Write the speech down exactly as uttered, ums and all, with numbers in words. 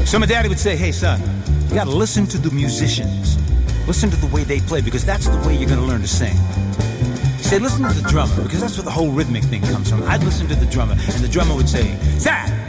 So my daddy would say, hey, son, you got to listen to the musicians. Listen to the way they play, because that's the way you're going to learn to sing. He said, listen to the drummer, because that's where the whole rhythmic thing comes from. I'd listen to the drummer, and the drummer would say, Zach!